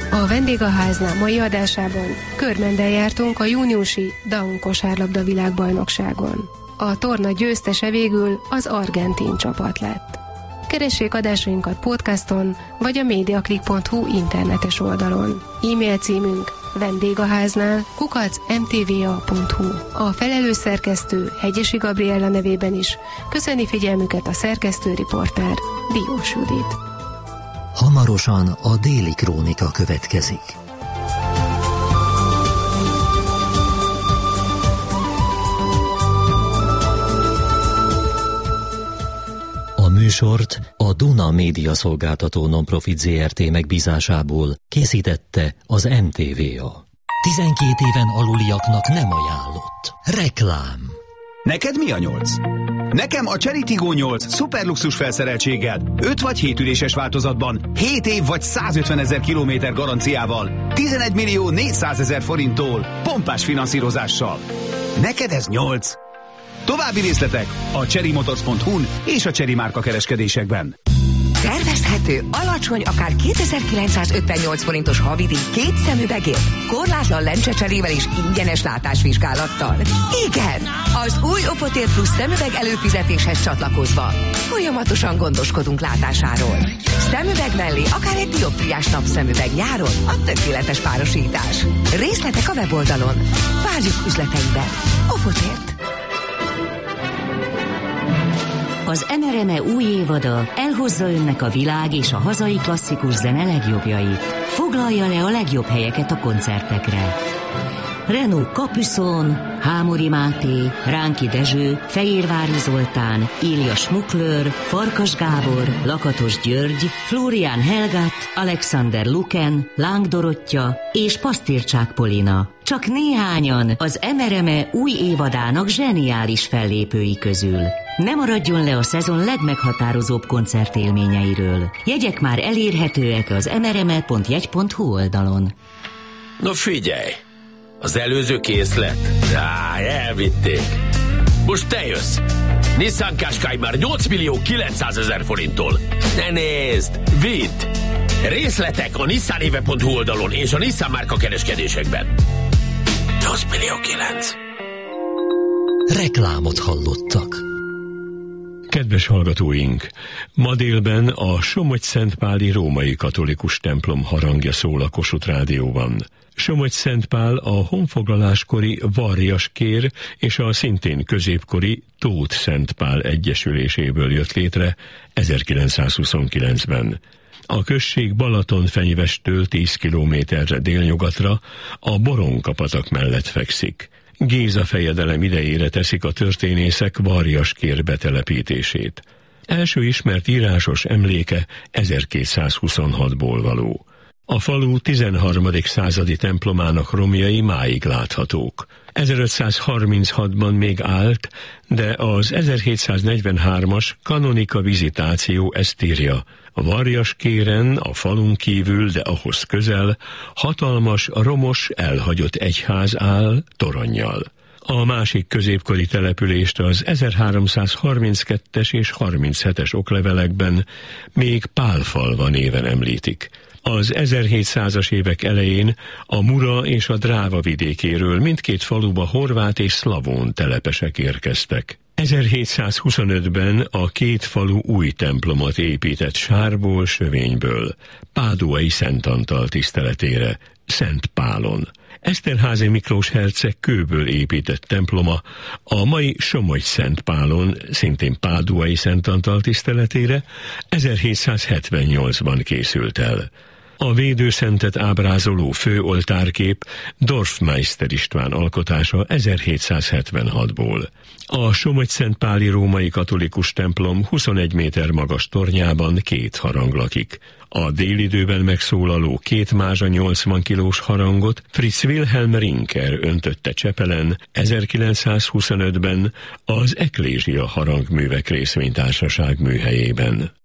A vendégháznál mai adásában körmendel jártunk a júniusi Down kosárlabda világbajnokságon. A torna győztese végül az argentin csapat lett. Keressék adásainkat podcaston vagy a mediaclick.hu internetes oldalon. E-mail címünk vendégháznál@mtva.hu. A felelős szerkesztő Hegyesi Gabriella nevében is köszöni figyelmüket a szerkesztő riporter Diós Judit. Hamarosan a Déli Krónika következik. A műsort a Duna Média Szolgáltató Nonprofit Zrt. Megbízásából készítette az MTVA. 12 éven aluliaknak nem ajánlott. Reklám. Neked mi a 8? Nekem a Chery Tiggo 8 szuperluxus felszereltséggel, 5 vagy 7 üléses változatban, 7 év vagy 150 000 kilométer garanciával, 11 millió 400 000 forinttól, pompás finanszírozással. Neked ez 8? További részletek a cherrymotors.hu-n és a Chery márka kereskedésekben. Tervezhető, alacsony, akár 2958 forintos havidíj 2 szemüvegért, korlátlan lencsecserével és ingyenes látásvizsgálattal. Igen, az új Oppotér Plus szemüveg előfizetéshez csatlakozva folyamatosan gondoskodunk látásáról. Szemüveg mellé akár egy dioptriás napszemüveg nyáron a tökéletes párosítás. Részletek a weboldalon. Várjuk üzleteinkben. Oppotért. Az NRME új évada elhozza önnek a világ és a hazai klasszikus zene legjobbjait. Foglalja le a legjobb helyeket a koncertekre. Renaud Capuçon, Hámori Máté, Ránki Dezső, Fejérvári Zoltán, Ilja Schmuckler, Farkas Gábor, Lakatos György, Florian Helgat, Alexander Luken, Láng Dorottya és Pasztircsák Polina. Csak néhányan az NRME új évadának zseniális fellépői közül. Ne maradjon le a szezon legmeghatározóbb koncertélményeiről. Jegyek már elérhetőek az nrme.jegy.hu oldalon. No figyelj! Az előző készlet? Elvitték. Most te jössz. Nissan Qashqai már 8 millió 900 000 forinttól. Ne nézd! Vidd! Részletek a nissanéve.hu oldalon és a Nissan márka kereskedésekben. 8 millió 9. Reklámot hallottak. Kedves hallgatóink! Ma délben a Somogy-Szentpáli római katolikus templom harangja szól a Kossuth Rádióban. Somogy-Szentpál a honfoglaláskori Varjaskér és a szintén középkori Tóth-Szentpál egyesüléséből jött létre 1929-ben. A község Balatonfenyvestől 10 kilométerre délnyugatra a Boronka-patak mellett fekszik. Géza fejedelem idejére teszik a történészek Varjaskér betelepítését. Első ismert írásos emléke 1226-ból való. A falu 13. századi templomának romjai máig láthatók. 1536-ban még állt, de az 1743-as Canonica Visitatio ezt írja. Varjaskéren, a falun kívül, de ahhoz közel, hatalmas, romos, elhagyott egyház áll toronnyal. A másik középkori települést az 1332-es és 37-es oklevelekben még Pálfalva néven említik. Az 1700-as évek elején a Mura és a Dráva vidékéről mindkét faluba horvát és szlavón telepesek érkeztek. 1725-ben a két falu új templomot épített sárból, sövényből, Páduai Szent Antal tiszteletére, Szent Pálon. Eszterházy Miklós herceg kőből épített temploma a mai Somogy-Szentpálon, szintén Páduai Szent Antal tiszteletére 1778-ban készült el. A védőszentet ábrázoló főoltárkép Dorfmeister István alkotása 1776-ból. A Somogy-Szentpáli római katolikus templom 21 méter magas tornyában 2 harang lakik. A délidőben megszólaló 2 mázsa 80 kilós harangot Fritz Wilhelm Rinker öntötte Csepelen 1925-ben az Eklézsia Harangművek Részvénytársaság műhelyében.